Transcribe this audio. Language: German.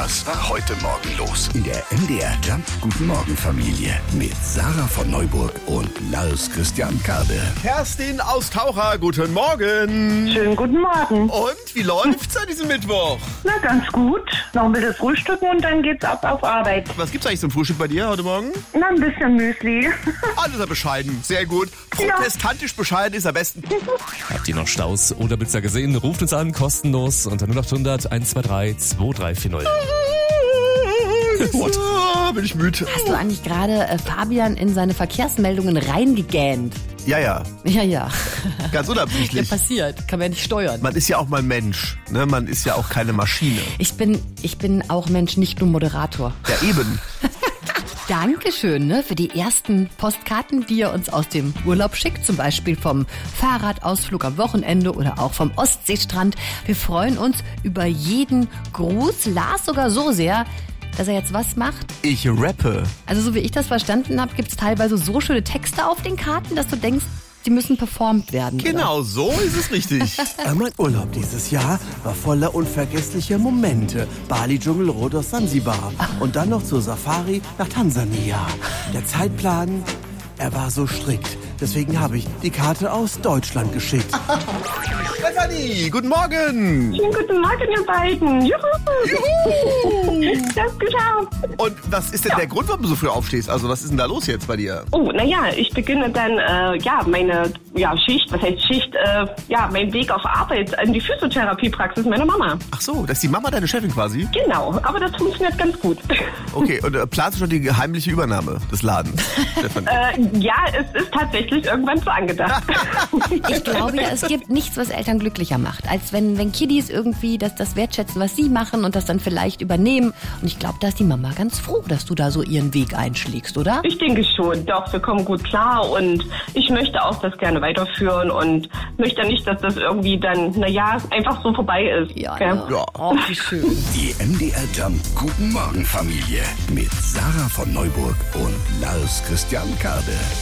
Was war heute Morgen los? In der MDR Jump Guten Morgen Familie mit Sarah von Neuburg und Lars Christian Kade. Kerstin aus Taucher, guten Morgen. Schönen guten Morgen. Und wie läuft's an diesem Mittwoch? Na, ganz gut. Noch ein bisschen frühstücken und dann geht's ab auf Arbeit. Was gibt's eigentlich zum Frühstück bei dir heute Morgen? Na, ein bisschen Müsli. Alles bescheiden, sehr gut. Protestantisch bescheiden ist am besten. Habt ihr noch Staus oder Blitzer gesehen? Ruft uns an, kostenlos unter 0800 123 2340. Bin ich müde. Hast du eigentlich gerade Fabian in seine Verkehrsmeldungen reingegähnt? Ja. Ja. Ganz Ja, unabsichtlich. passiert. Kann man ja nicht steuern. Man ist ja auch mal Mensch, ne? Man ist ja auch keine Maschine. Ich bin auch Mensch, nicht nur Moderator. Ja, eben. Dankeschön, ne, für die ersten Postkarten, die ihr uns aus dem Urlaub schickt. Zum Beispiel vom Fahrradausflug am Wochenende oder auch vom Ostseestrand. Wir freuen uns über jeden Gruß. Lars sogar so sehr, dass er jetzt was macht. Ich rappe. Also so wie ich das verstanden habe, gibt es teilweise so schöne Texte auf den Karten, dass du denkst, die müssen performt werden. Genau, so ist es richtig. Mein Urlaub dieses Jahr war voller unvergesslicher Momente. Bali, Dschungel, Rhodos, Sansibar. Und dann noch zur Safari nach Tansania. Der Zeitplan, er war so strikt. Deswegen habe ich die Karte aus Deutschland geschickt. Stefanie, guten Morgen. Schönen guten Morgen, ihr beiden. Juhu. Das ist geschafft. Und was ist denn der Grund, warum du so früh aufstehst? Also was ist denn da los jetzt bei dir? Oh, naja, ich beginne dann, meine Schicht, was heißt Schicht? Mein Weg auf Arbeit in die Physiotherapiepraxis meiner Mama. Ach so, das ist die Mama deine Chefin quasi? Genau, aber das funktioniert ganz gut. Okay, und planst du schon die heimliche Übernahme des Ladens, Stefanie? Es ist tatsächlich irgendwann so angedacht. Ich glaube ja, es gibt nichts, was Eltern glücklicher macht, als wenn Kiddies irgendwie das wertschätzen, was sie machen und das dann vielleicht übernehmen. Und ich glaube, da ist die Mama ganz froh, dass du da so ihren Weg einschlägst, oder? Ich denke schon, doch, wir kommen gut klar und ich möchte auch das gerne weiterführen und möchte nicht, dass das irgendwie dann, einfach so vorbei ist. Ja. Ja. Oh, wie schön. Die MDR Jump Guten Morgen Familie mit Sarah von Neuburg und Lars Christian Kade.